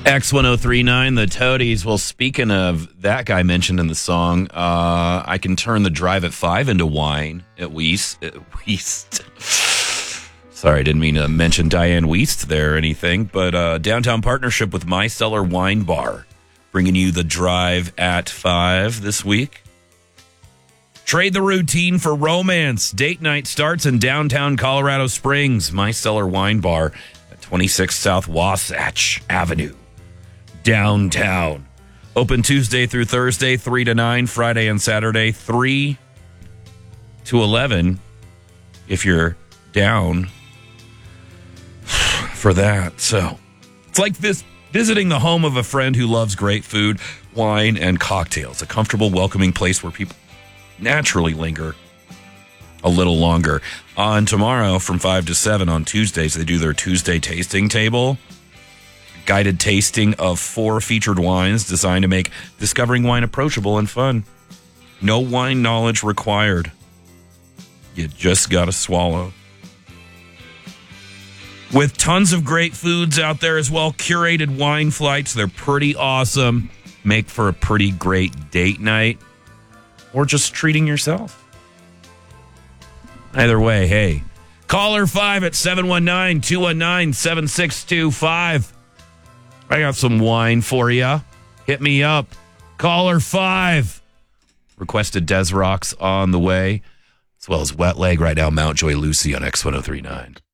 X1039, the Toadies. Well, speaking of that guy mentioned in the song, I can turn the drive at 5 into wine at Weist. Sorry, I didn't mean to mention Diane Weist there or anything, but downtown partnership with My Cellar Wine Bar, bringing you the drive at 5 this week. Trade the routine for romance. Date night starts in downtown Colorado Springs. My Cellar Wine Bar at 26 South Wasatch Avenue. Downtown. Open Tuesday through Thursday, 3 to 9, Friday and Saturday, 3 to 11, if you're down for that. So it's like this visiting the home of a friend who loves great food, wine, and cocktails. A comfortable, welcoming place where people naturally linger a little longer. On tomorrow from 5 to 7 on Tuesdays, they do their Tuesday tasting table. Guided tasting of 4 featured wines designed to make discovering wine approachable and fun. No wine knowledge required. You just got to swallow. With tons of great foods out there as well, curated wine flights. They're pretty awesome. Make for a pretty great date night or just treating yourself. Either way, hey. Caller 5 at 719-219-7625. I got some wine for you. Hit me up. Caller 5. Requested Des Rocks on the way, as well as Wet Leg right now, Mount Joy Lucy on X1039.